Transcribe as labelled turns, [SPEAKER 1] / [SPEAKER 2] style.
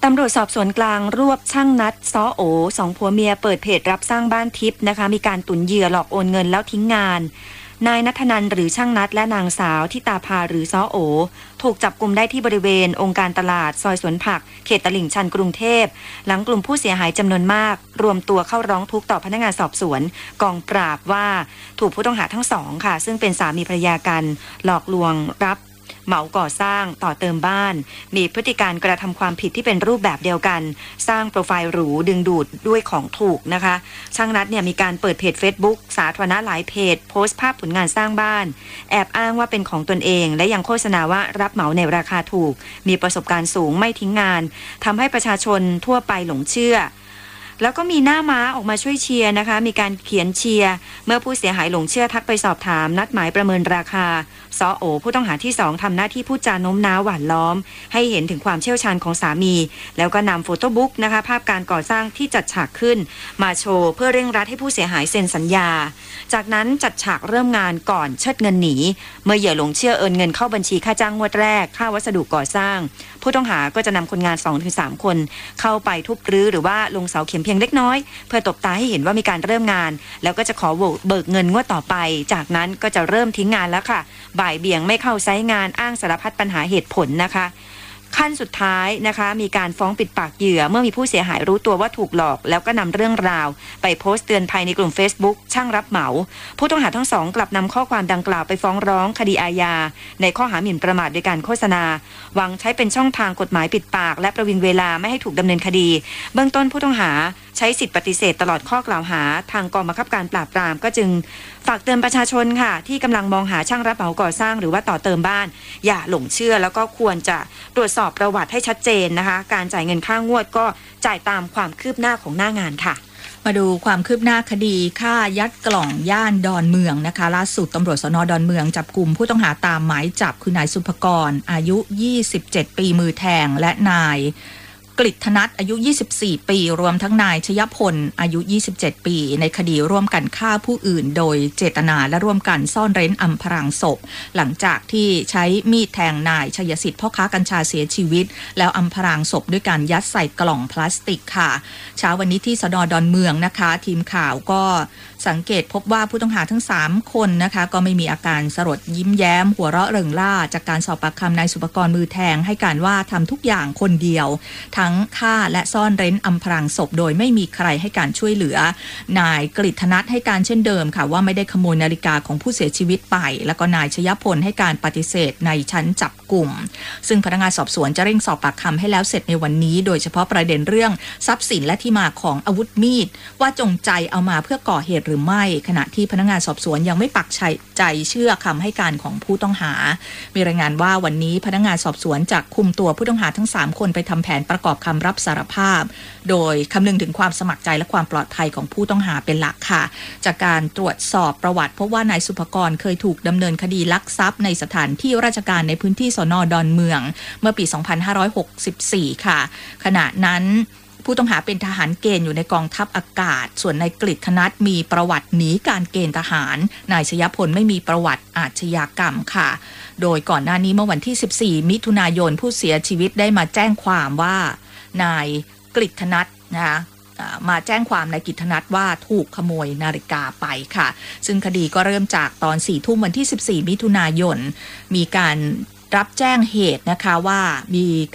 [SPEAKER 1] ตำรวจสอบสวนกลางรวบช่างนัดซ้อโอสองผัวเมียเปิดเพจรับสร้างบ้านทิพย์นะคะมีการตุนเหยื่อหลอกโอนเงินแล้วทิ้งงานนายณัฐนันท์หรือช่างนัดและนางสาวทิตาภาหรือซ้อโอถูกจับกุมได้ที่บริเวณองค์การตลาดซอยสวนผักเขตตลิ่งชันกรุงเทพหลังกลุ่มผู้เสียหายจำนวนมากรวมตัวเข้าร้องทุกข์ต่อพนักงานสอบสวนกองปราบว่าถูกผู้ต้องหาทั้งสองค่ะซึ่งเป็นสามีภรรยากันหลอกลวงรับเหมาก่อสร้างต่อเติมบ้านมีพฤติการกระทำความผิดที่เป็นรูปแบบเดียวกันสร้างโปรไฟล์หรูดึงดูดด้วยของถูกนะคะช่างนัดเนี่ยมีการเปิดเพจ Facebook สาธารณะหลายเพจโพสต์ภาพผลงานสร้างบ้านแอบอ้างว่าเป็นของตนเองและยังโฆษณาว่ารับเหมาในราคาถูกมีประสบการณ์สูงไม่ทิ้งงานทำให้ประชาชนทั่วไปหลงเชื่อแล้วก็มีหน้าม้าออกมาช่วยเชียร์นะคะมีการเขียนเชียร์เมื่อผู้เสียหายหลงเชื่อทักไปสอบถามนัดหมายประเมินราคาซ้อโอผู้ต้องหาที่2ทำหน้าที่พูดจาโน้มน้าวหวานล้อมให้เห็นถึงความเชี่ยวชาญของสามีแล้วก็นำโฟโต้บุ๊กนะคะภาพการก่อสร้างที่จัดฉากขึ้นมาโชว์เพื่อเร่งรัดให้ผู้เสียหายเซ็นสัญญาจากนั้นจัดฉากเริ่มงานก่อนเชิดเงินหนีเมื่อเหยื่อหลงเชื่อโอนเงินเข้าบัญชีค่าจ้างงวดแรกค่าวัสดุก่อสร้างผู้ต้องหาก็จะนำคนงาน 2-3 คนเข้าไปทุบรื้อหรือว่าลงเสาเข็มเพียงเล็กน้อยเพื่อตบตาให้เห็นว่ามีการเริ่มงานแล้วก็จะขอเบิกเงินงวดต่อไปจากนั้นก็จะเริ่มทิ้งงานแล้วค่ะบ่ายเบี่ยงไม่เข้าไซต์งานอ้างสารพัดปัญหาเหตุผลนะคะขั้นสุดท้ายนะคะมีการฟ้องปิดปากเหยื่อเมื่อมีผู้เสียหายรู้ตัวว่าถูกหลอกแล้วก็นำเรื่องราวไปโพสต์เตือนภัยในกลุ่ม Facebook ช่างรับเหมาผู้ต้องหาทั้งสองกลับนำข้อความดังกล่าวไปฟ้องร้องคดีอาญาในข้อหาหมิ่นประมาทโดยการโฆษณาหวังใช้เป็นช่องทางกฎหมายปิดปากและประวิงเวลาไม่ให้ถูกดำเนินคดีเบื้องต้นผู้ต้องหาใช้สิทธิปฏิเสธตลอดข้อกล่าวหาทางกองบังคับการปราบปรามก็จึงฝากเตือนประชาชนค่ะที่กำลังมองหาช่างรับเหมาก่อสร้างหรือว่าต่อเติมบ้านอย่าหลงเชื่อแล้วก็ควรจะตรวจสอบประวัติให้ชัดเจนนะคะการจ่ายเงินค่างวดก็จ่ายตามความคืบหน้าของหน้างานค่ะ
[SPEAKER 2] มาดูความคืบหน้าคดีฆ่ายัดกล่องย่านดอนเมืองนะคะล่าสุดตำรวจสน.ดอนเมืองจับกุมผู้ต้องหาตามหมายจับคือนายสุภกรอายุ27ปีมือแทงและนายกฤษณัฐอายุ24ปีรวมทั้งนายชยพลอายุ27ปีในคดีร่วมกันฆ่าผู้อื่นโดยเจตนาและร่วมกันซ่อนเร้นอำพรางศพหลังจากที่ใช้มีดแทงนายชัยสิทธิ์พ่อค้ากัญชาเสียชีวิตแล้วอำพรางศพด้วยการยัดใส่กล่องพลาสติกค่ะเช้าวันนี้ที่สน.ดอนเมืองนะคะทีมข่าวก็สังเกตพบว่าผู้ต้องหาทั้ง3คนนะคะก็ไม่มีอาการสลดยิ้มแย้มหัวเราะเริงร่าจากการสอบปากคำนายสุภกรมือแทงให้การว่าทำทุกอย่างคนเดียวทั้งฆ่าและซ่อนเร้นอำพรางศพโดยไม่มีใครให้การช่วยเหลือนายกฤษณัฐให้การเช่นเดิมค่ะว่าไม่ได้ขโมยนาฬิกาของผู้เสียชีวิตไปแล้วก็นายชยพลให้การปฏิเสธในชั้นจับกุมซึ่งพนักงานสอบสวนจะเร่งสอบปากคำให้แล้วเสร็จในวันนี้โดยเฉพาะประเด็นเรื่องทรัพย์สินและที่มาของอาวุธมีดว่าจงใจเอามาเพื่อก่อเหตุหรือไม่ขณะที่พนักงานสอบสวนยังไม่ปักใจเชื่อคำให้การของผู้ต้องหามีรายงานว่าวันนี้พนักงานสอบสวนจะคุมตัวผู้ต้องหาทั้ง3คนไปทำแผนประกอบคำรับสารภาพโดยคำนึงถึงความสมัครใจและความปลอดภัยของผู้ต้องหาเป็นหลักค่ะจากการตรวจสอบประวัติพบว่านายสุภกรเคยถูกดำเนินคดีลักทรัพย์ในสถานที่ราชการในพื้นที่สน.ดอนเมืองเมื่อปี 2564 ค่ะขณะนั้นผู้ต้องหาเป็นทหารเกณฑ์อยู่ในกองทัพอากาศส่วนนายกฤษณัฐมีประวัติหนีการเกณฑ์ทหารนายชยพลไม่มีประวัติอาชญากรรมค่ะโดยก่อนหน้านี้เมื่อวันที่ 14 มิถุนายนผู้เสียชีวิตได้มาแจ้งความว่านายกฤษณัฐนะคะมาแจ้งความนายกฤษณัฐว่าถูกขโมยนาฬิกาไปค่ะซึ่งคดีก็เริ่มจากตอน 4 ทุ่มวันที่ 14 มิถุนายนมีการรับแจ้งเหตุนะคะว่ามี